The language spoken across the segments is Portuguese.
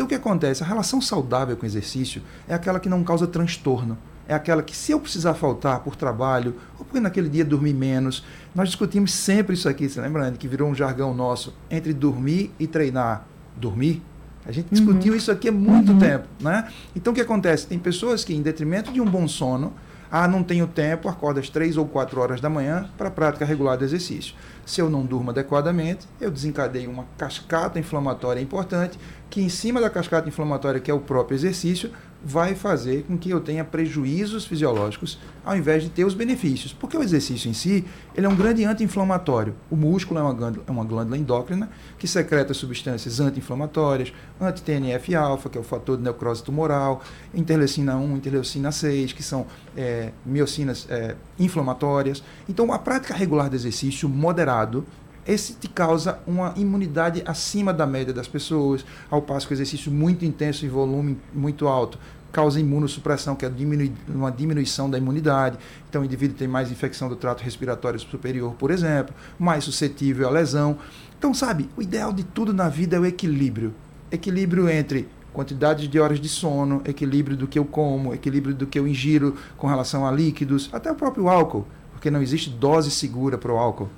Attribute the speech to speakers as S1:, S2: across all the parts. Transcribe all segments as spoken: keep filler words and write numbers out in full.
S1: o que acontece? A relação saudável com o exercício é aquela que não causa transtorno. É aquela que, se eu precisar faltar por trabalho, ou porque naquele dia dormir menos, nós discutimos sempre isso aqui, você lembra, Andy, que virou um jargão nosso, entre dormir e treinar. Dormir? A gente discutiu uhum. isso aqui há muito uhum. tempo, né? Então, o que acontece? Tem pessoas que, em detrimento de um bom sono, ah, não tenho tempo, acordo às três ou quatro horas da manhã para a prática regular do exercício. Se eu não durmo adequadamente, eu desencadeio uma cascata inflamatória importante, que em cima da cascata inflamatória, que é o próprio exercício, vai fazer com que eu tenha prejuízos fisiológicos ao invés de ter os benefícios. Porque o exercício em si, ele é um grande anti-inflamatório. O músculo é uma glândula, é uma glândula endócrina que secreta substâncias anti-inflamatórias, anti-T N F alfa, que é o fator de necrose tumoral, interleucina um, interleucina seis, que são é, miocinas é, inflamatórias. Então, a prática regular do exercício moderado, esse te causa uma imunidade acima da média das pessoas, ao passo que o exercício muito intenso e volume muito alto causa imunossupressão, que é diminui, uma diminuição da imunidade. Então, o indivíduo tem mais infecção do trato respiratório superior, por exemplo, mais suscetível à lesão. Então, sabe, o ideal de tudo na vida é o equilíbrio. Equilíbrio entre quantidade de horas de sono, equilíbrio do que eu como, equilíbrio do que eu ingiro com relação a líquidos, até o próprio álcool, porque não existe dose segura para o álcool,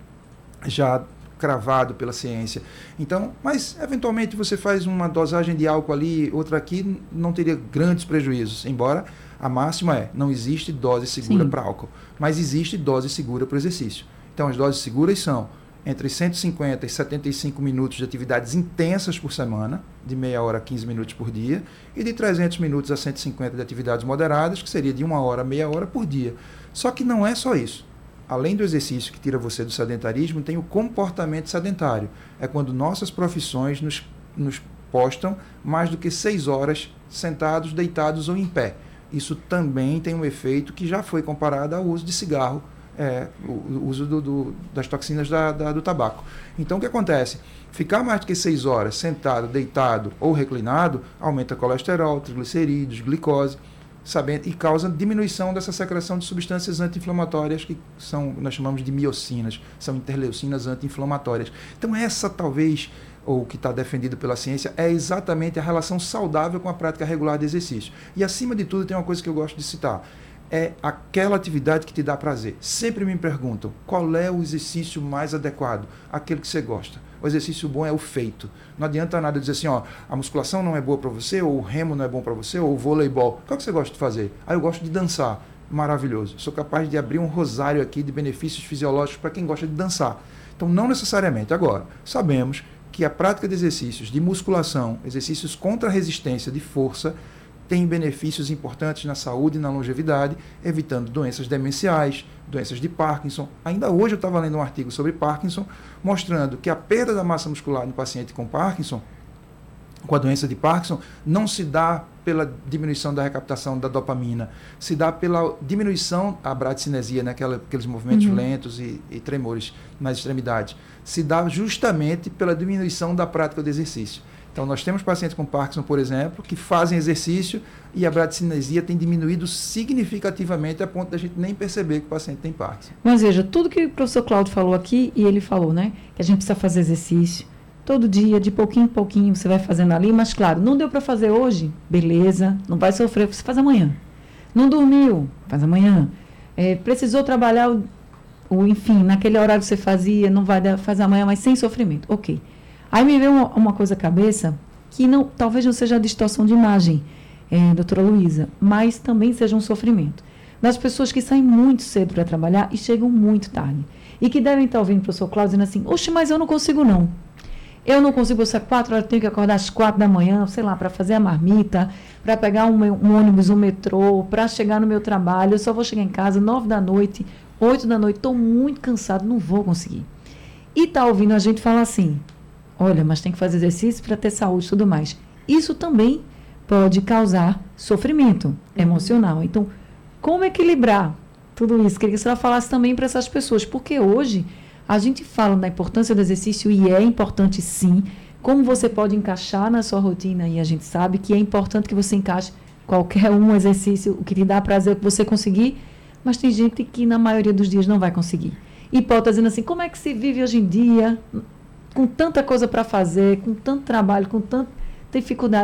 S1: já cravado pela ciência. Então, mas eventualmente você faz uma dosagem de álcool ali, outra aqui, não teria grandes prejuízos, embora a máxima é, não existe dose segura para álcool, mas existe dose segura para o exercício. Então, as doses seguras são entre cento e cinquenta e setenta e cinco minutos de atividades intensas por semana, de meia hora a quinze minutos por dia, e de trezentos minutos a cento e cinquenta de atividades moderadas, que seria de uma hora a meia hora por dia. Só que não é só isso. Além do exercício que tira você do sedentarismo, tem o comportamento sedentário. É quando nossas profissões nos, nos postam mais do que seis horas sentados, deitados ou em pé. Isso também tem um efeito que já foi comparado ao uso de cigarro, é, o, o uso do, do, das toxinas da, da, do tabaco. Então, o que acontece? Ficar mais do que seis horas sentado, deitado ou reclinado aumenta colesterol, triglicerídeos, glicose, sabendo, e causa diminuição dessa secreção de substâncias anti-inflamatórias que são, nós chamamos de miocinas, são interleucinas anti-inflamatórias. Então essa talvez, ou que está defendido pela ciência, é exatamente a relação saudável com a prática regular de exercício. E acima de tudo tem uma coisa que eu gosto de citar, é aquela atividade que te dá prazer. Sempre me perguntam, qual é o exercício mais adequado? Aquele que você gosta. O exercício bom é o feito. Não adianta nada dizer assim, ó, a musculação não é boa para você, ou o remo não é bom para você, ou o voleibol. Qual que você gosta de fazer? Ah, eu gosto de dançar. Maravilhoso. Sou capaz de abrir um rosário aqui de benefícios fisiológicos para quem gosta de dançar. Então, não necessariamente. Agora, sabemos que a prática de exercícios de musculação, exercícios contra a resistência de força, tem benefícios importantes na saúde e na longevidade, evitando doenças demenciais, doenças de Parkinson. Ainda hoje eu estava lendo um artigo sobre Parkinson, mostrando que a perda da massa muscular no paciente com Parkinson, com a doença de Parkinson, não se dá pela diminuição da recaptação da dopamina, se dá pela diminuição, a bradicinesia, né, aquela, aqueles movimentos uhum. lentos e, e tremores nas extremidades, se dá justamente pela diminuição da prática do exercício. Então, nós temos pacientes com Parkinson, por exemplo, que fazem exercício e a bradicinesia tem diminuído significativamente a ponto da gente nem perceber que o paciente tem Parkinson.
S2: Mas veja, tudo que o professor Cláudio falou aqui, e ele falou, né, que a gente precisa fazer exercício todo dia, de pouquinho em pouquinho, você vai fazendo ali, mas claro, não deu para fazer hoje, beleza, não vai sofrer, você faz amanhã. Não dormiu, faz amanhã. É, precisou trabalhar, o, o, enfim, naquele horário que você fazia, não vai dar, faz amanhã, mas sem sofrimento. Ok. Aí me veio uma, uma coisa à cabeça, que não, talvez não seja a distorção de imagem, é, doutora Luísa, mas também seja um sofrimento. Das pessoas que saem muito cedo para trabalhar e chegam muito tarde. E que devem estar ouvindo o professor Cláudio dizendo assim, oxe, mas eu não consigo não. Eu não consigo ser quatro horas, tenho que acordar às quatro da manhã, sei lá, para fazer a marmita, para pegar um, um ônibus, um metrô, para chegar no meu trabalho, eu só vou chegar em casa nove da noite, oito da noite, estou muito cansado, não vou conseguir. E está ouvindo a gente falar assim, olha, mas tem que fazer exercício para ter saúde e tudo mais. Isso também pode causar sofrimento uhum. emocional. Então, como equilibrar tudo isso? Queria que a senhora falasse também para essas pessoas, porque hoje a gente fala da importância do exercício e é importante sim, como você pode encaixar na sua rotina e a gente sabe que é importante que você encaixe qualquer um exercício, o que lhe dá prazer, que você conseguir, mas tem gente que na maioria dos dias não vai conseguir. E pode estar dizendo assim, como é que se vive hoje em dia com tanta coisa para fazer, com tanto trabalho, com tanta dificuldade?